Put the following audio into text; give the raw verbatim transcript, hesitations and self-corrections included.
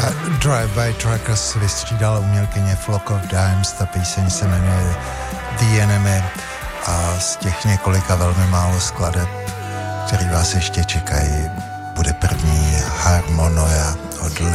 Drive-by Truckers vystřídala umělkyně Flock of Dimes, ta píseň se jmenuje The Enemy a z těch několika velmi málo skladeb, který vás ještě čekají, bude první Harmonia od